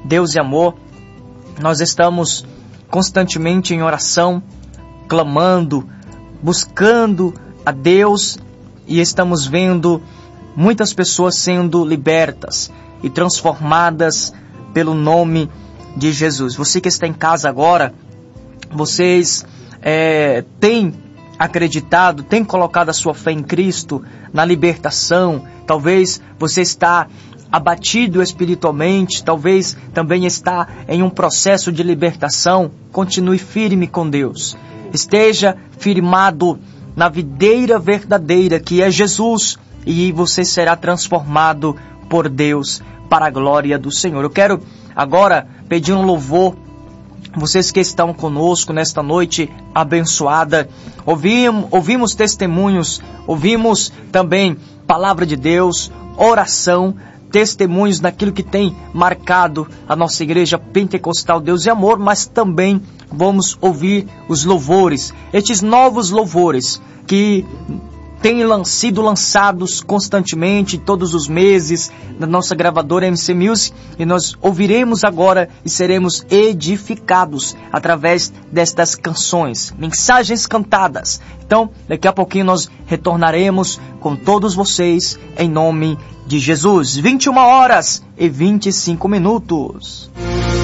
Deus é amor. Nós estamos constantemente em oração, clamando, buscando a Deus, e estamos vendo muitas pessoas sendo libertas e transformadas pelo nome de Jesus. Você que está em casa agora, vocês têm acreditado, têm colocado a sua fé em Cristo, na libertação. Talvez você está abatido espiritualmente, talvez também está em um processo de libertação. Continue firme com Deus. Esteja firmado na videira verdadeira, que é Jesus, e você será transformado por Deus para a glória do Senhor. Eu quero agora pedir um louvor. Vocês que estão conosco nesta noite abençoada, ouvimos testemunhos, ouvimos também palavra de Deus, oração, testemunhos daquilo que tem marcado a nossa igreja pentecostal Deus e Amor, mas também vamos ouvir os louvores, estes novos louvores que têm sido lançados constantemente, todos os meses, na nossa gravadora MC Music, e nós ouviremos agora e seremos edificados através destas canções, mensagens cantadas. Então, daqui a pouquinho nós retornaremos com todos vocês, em nome de Jesus. 21h e 25 minutos.